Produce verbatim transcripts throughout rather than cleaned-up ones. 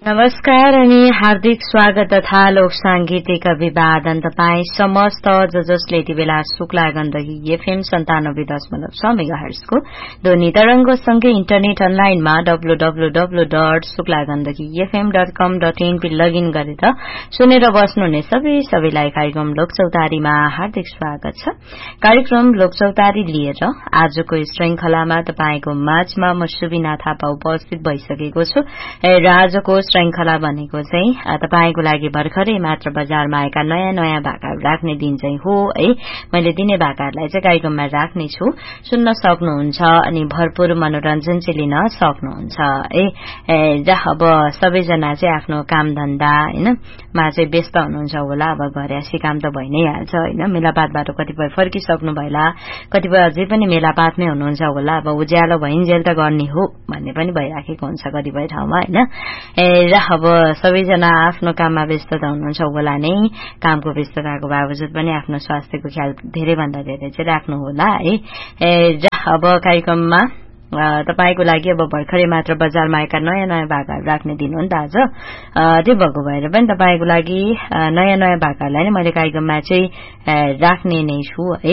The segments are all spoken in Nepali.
नमस्कार अनि हार्दिक स्वागत तथा लोक सांगीतिक अभिवादन तपाई समस्त ज जसले यति बेला शुक्ला गण्डकी एफएम सन्तानब्बे दशमलव छ मेगाहर्जको ध्वनि तरंगसँगै इन्टरनेट अनलाइनमा W W W dot Shukla Gandaki FM dot com dot in pay login गरेर सुनेर बस्नुहुने सबै सबैलाई कार्यक्रम लोकचौतारीमा हार्दिक स्वागत छ। कार्यक्रम लोकचौतारी लिएर आजको श्रृंखलामा तपाईको माझमा म सुबिना थापा उपस्थित भइसकेको छु र आजको श्रृंखला भनेको चाहिँ तपाईको लागि भर्खरै मात्र बजारमा आएका नयाँ नयाँ भाकाहरू राख्ने दिन चाहिँ हो है। मैले दिने भाकाहरूलाई चाहिँ कार्यक्रममा राख्ने छु, सुन्न सक्नुहुन्छ अनि भरपूर मनोरञ्जन चाहिँ लिन सक्नुहुन्छ है। अब सबैजना चाहिँ आफ्नो काम धन्दा हैन मा चाहिँ व्यस्त हुनुहुन्छ होला। अब घरयासी काम त भइ नै हाल्छ हैन। मेलापातबाट कतिपय फर्किसक्नु भएला, कतिपय अझै पनि मेलापातमै हुनुहुन्छ होला। अब उज्यालो भइन्जेल त गर्ने हो भन्ने पनि भइराखेको हुन्छ कतिपय ठाउँमा हैन। र अब सबैजना आफ्नो काममा व्यस्त त हुनुहुन्छ होला नै। कामको व्यस्तताको बावजुद पनि आफ्नो स्वास्थ्यको ख्याल धेरै भन्दा धेरै चाहिँ राख्नु होला है। र अब कार्यक्रममा तपाईको लागि अब भर्खरै मात्र बजारमा आएका नयाँ नयाँ भाकाहरू राख्ने दिन हो नि त आज। त्यो भएको भएर पनि तपाईको लागि नयाँ नयाँ भाकाहरूलाई नै मैले कार्यक्रममा चाहिँ राख्ने नै छु है।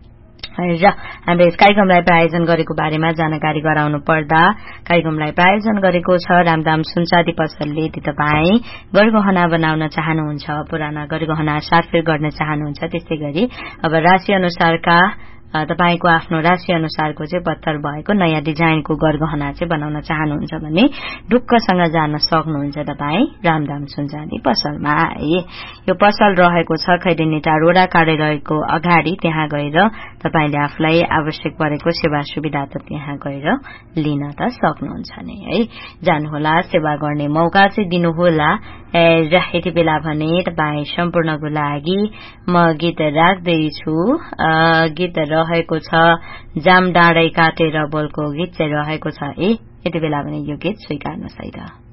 र हामीले यस कार्यक्रमलाई प्रायोजन गरेको बारेमा जानकारी गराउनु पर्दा कार्यक्रमलाई प्रायोजन गरेको छ रामदाम सुनचाँदी पसलले। यदि तपाईँ गरगहना बनाउन चाहनुहुन्छ, पुराना गरगहना साटफेर गर्न चाहनुहुन्छ, त्यस्तै गरी अब राशि अनुसारका तपाईको आफ्नो राशि अनुसारको चाहिँ पत्थर भएको नयाँ डिजाइनको गरगहना चाहिँ बनाउन चाहनुहुन्छ भने ढुक्कसँग जान सक्नुहुन्छ तपाईँ रामदाम सुनचाँदी पसलमा है। यो पसल रहेको छ खैरेनीटा रोडा कार्यालयको अगाडि। त्यहाँ गएर तपाईले आफूलाई आवश्यक परेको सेवा सुविधा त त्यहाँ गएर लिन त सक्नुहुन्छ नै है। जानुहोला, सेवा गर्ने मौका चाहिँ दिनुहोला। र यति बेला भने तपाईँ सम्पूर्णको लागि म गीत राख्दैछु। गीत रहेको छ जाम डाँडै काटेर बोलको गीत चाहिँ रहेको छ है। यति बेला भने यो गीत स्वीकार्नुहोस् है त।